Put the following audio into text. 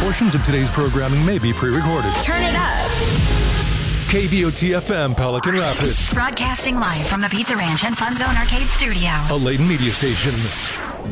Portions of today's programming may be pre-recorded. Turn it up. KBOT-FM Pelican Rapids. Broadcasting live from the Pizza Ranch and Fun Zone Arcade Studio. A Layton media station.